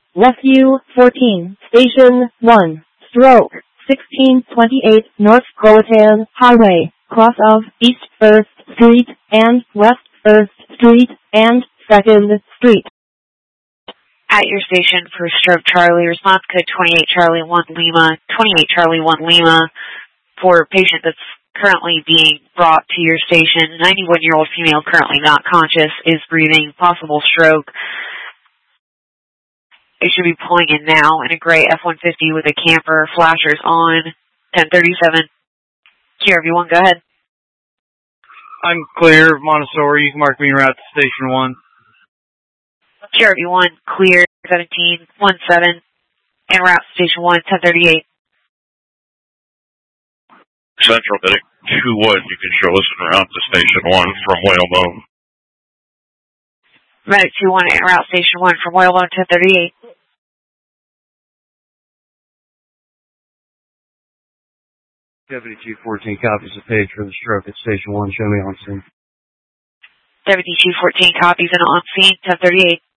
Rescue 14, Station 1, Stroke 1628 North Croatan Highway, cross of East 1st Street and West 1st Street and 2nd Street. At your station for Stroke Charlie, response code 28 Charlie 1 Lima, 28 Charlie 1 Lima, for a patient that's currently being brought to your station. 91-year-old female currently not conscious, is breathing, possible stroke. They should be pulling in now in a gray F-150 with a camper, flashers on, 1037. QRV1, go ahead. I'm clear, Montessori. You can mark me en route to Station 1. QRV1, clear, 1717, en route to Station 1, 1038. Central Medic 2-1, you can show us en route to Station 1 from Whalebone. Medic 2-1, en route Station 1 from Whalebone, 1038. Deputy Chief 14 copies the page for the stroke at Station 1. Show me on scene. Deputy Chief 14 copies and on scene, 1038.